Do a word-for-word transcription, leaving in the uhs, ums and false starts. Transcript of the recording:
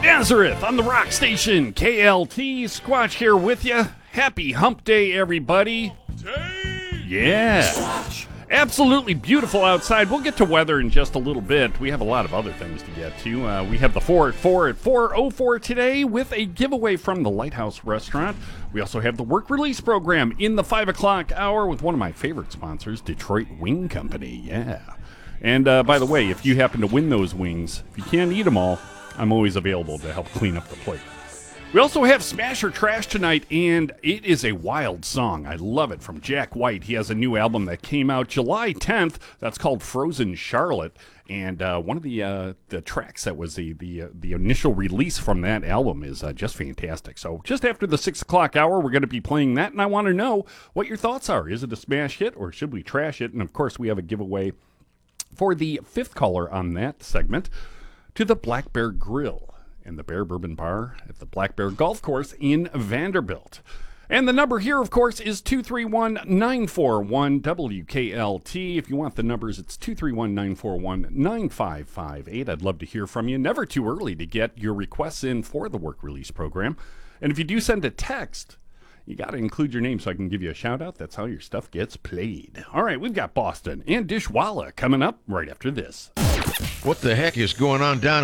Nazareth on the rock station, K L T. Squatch here with you. Happy hump day, everybody. Yeah. Absolutely beautiful outside. We'll get to weather in just a little bit. We have a lot of other things to get to. Uh, we have the four at four at four oh four today with a giveaway from the Lighthouse Restaurant. We also have the work release program in the five o'clock hour with one of my favorite sponsors, Detroit Wing Company. Yeah. And uh, by the way, if you happen to win those wings, if you can't eat them all, I'm always available to help clean up the plate. We also have Smash or Trash tonight, and it is a wild song. I love it, from Jack White. He has a new album that came out July tenth. That's called Frozen Charlotte. And uh, one of the uh, the tracks that was the the, uh, the initial release from that album is uh, just fantastic. So just after the six o'clock hour, we're going to be playing that, and I want to know what your thoughts are. Is it a smash hit, or should we trash it? And, of course, we have a giveaway for the fifth caller on that segment to the Black Bear Grill and the Bear Bourbon Bar at the Black Bear Golf Course in Vanderbilt. And the number here, of course, is two three one, nine four one, W K L T. If you want the numbers, it's two three one, nine four one, nine five five eight. I'd love to hear from you. Never too early to get your requests in for the work release program. And if you do send a text, you got to include your name so I can give you a shout-out. That's how your stuff gets played. All right, we've got Boston and Dishwalla coming up right after this. What the heck is going on down